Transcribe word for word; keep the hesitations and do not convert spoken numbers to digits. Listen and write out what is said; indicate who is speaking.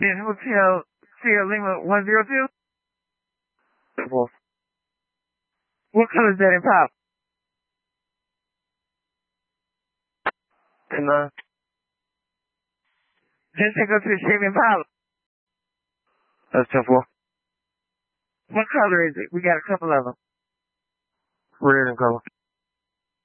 Speaker 1: in Hotel Sierra Lima one zero two? What color is that Impala? And, uh, just take us to the Chevy Impala. That's ten four. What color is it? We got a couple of them. Red in color.